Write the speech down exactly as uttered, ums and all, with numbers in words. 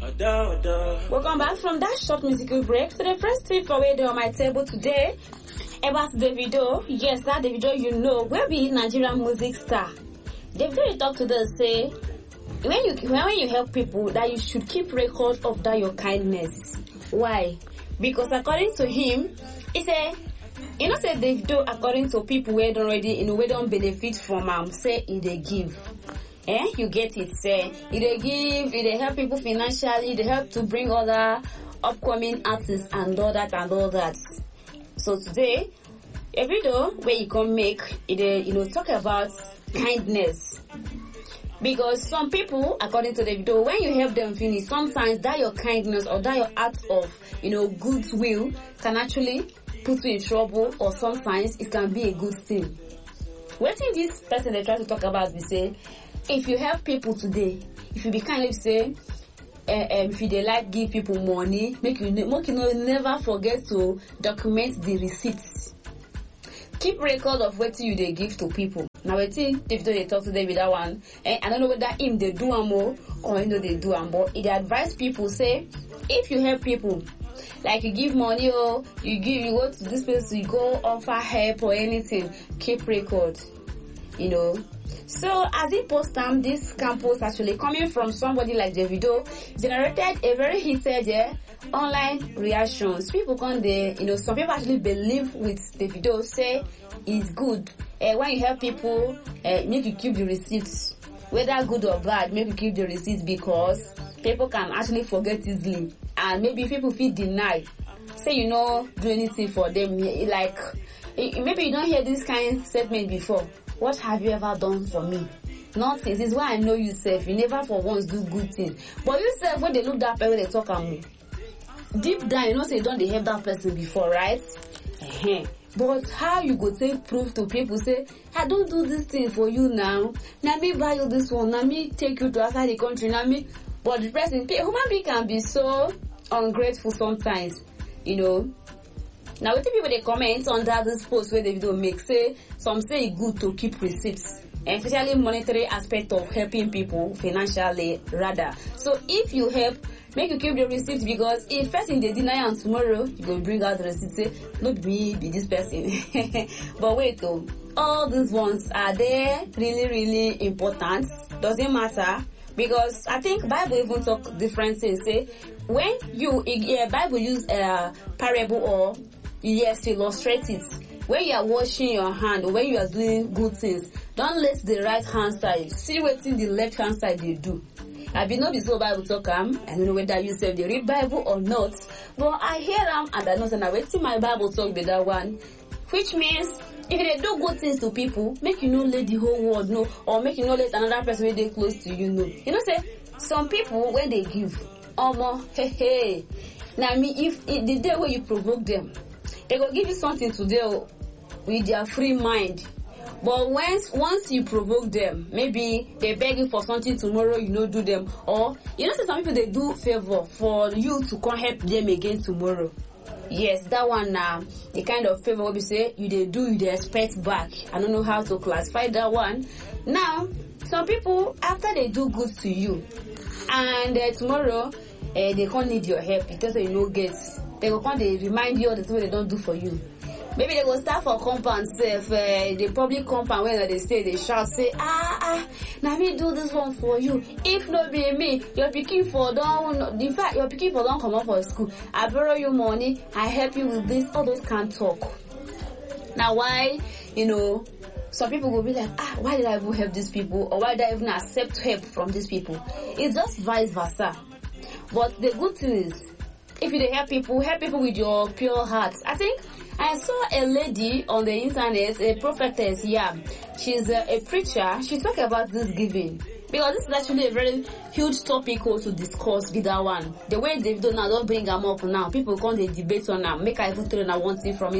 Welcome back from that short musical break to the first tip for where on my table today about Davido. Yes, that Davido you know will be Nigerian music star. Davido you talk to them say when you when you help people that you should keep record of that your kindness. Why? Because according to him, he said you know say Davido according to people where don't already you know we don't benefit from um say he they give. Eh, you get it. Say, it they give, it they help people financially, they help to bring other upcoming artists and all that and all that. So today, a video where you can make it, they, you know, talk about kindness. Because some people, according to the video, when you help them finish, sometimes that your kindness or that your act of, you know, goodwill can actually put you in trouble, or sometimes it can be a good thing. What if this person they try to talk about, they say, if you help people today, if you be kind of say, uh, um, if you they like give people money, make you, make you know, never forget to document the receipts. Keep record of what you they give to people. Now I think if they talk to them with that one, eh, I don't know whether him they do a more or you know they do a more. They advise people say, if you help people, like you give money or you give, you go to this place, you go offer help or anything, keep record. You know. So as he post them, this campus actually coming from somebody like Davido generated a very heated yeah, online reactions. People come there, you know, some people actually believe with Davido, say it's good. Uh, when you help people, uh, make you keep the receipts. Whether good or bad, make you keep the receipts because people can actually forget easily. And maybe people feel denied. Say you know, do anything for them. Like, maybe you don't hear this kind of statement before. What have you ever done for me? Nothing. This is why I know you self. You never for once do good things. But you self, when they look that person, they talk at me. Deep down, you know, say, don't they help that person before, right? Uh-huh. But how you go take proof to people, say, I don't do this thing for you now. Now me buy you this one. Now me take you to outside the country. Now me, but the person, human being can be so ungrateful sometimes, you know. Now, what people they comment under this post where the video make say some say it's good to keep receipts, especially monetary aspect of helping people financially rather. So if you help, make you keep the receipts because if person they deny and tomorrow you go bring out the receipt say not me be this person. But wait though, all these ones are they really really important? Doesn't matter. Because I think Bible even talk different things. Say when you yeah, Bible use a uh, parable or yes to illustrate it. When you are washing your hand or when you are doing good things, don't let the right hand side see what in the left hand side they do. I be not be so Bible talk am. I don't know whether you say they read Bible or not, but I hear them and I know that I wait till my Bible talk with that one, which means if they do good things to people, make you know let the whole world know, or make you know let another person when they close to you know. You know, say some people when they give, omo, hey hey. Now me if, if the day where you provoke them, they go give you something today with their free mind. But once once you provoke them, maybe they beg you for something tomorrow, you know, do them. Or you know, say some people they do favor for you to come help them again tomorrow. Yes, that one now, uh, the kind of favor what we say you they do, you they expect back. I don't know how to classify that one. Now, some people after they do good to you, and uh, tomorrow uh, they can't need your help because they no get. They go come they remind you of the things they don't do for you. Maybe they go start for compound safe, uh, the public compound where they stay, they shout, say, ah, ah, now me do this one for you. If not be me, you're picking for down, in fact, you're picking for don't come up for school. I borrow you money, I help you with this, all those can't talk. Now why, you know, some people will be like, ah, why did I even help these people? Or why did I even accept help from these people? It's just vice versa. But the good thing is, if you help people, help people with your pure heart. I think I saw a lady on the internet, a prophetess, yeah. She's a, a preacher. She talked about this giving. Because this is actually a very huge topic to discuss with that one. The way they've done now, don't bring them up now. People come they debate on them. Make I even tell them one thing from